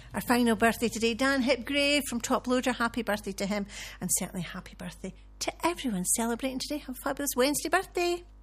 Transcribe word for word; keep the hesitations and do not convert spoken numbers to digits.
our final birthday today, Dan Hipgrave from Top Loader. Happy birthday to him, and certainly happy birthday to everyone celebrating today. Have a fabulous Wednesday birthday.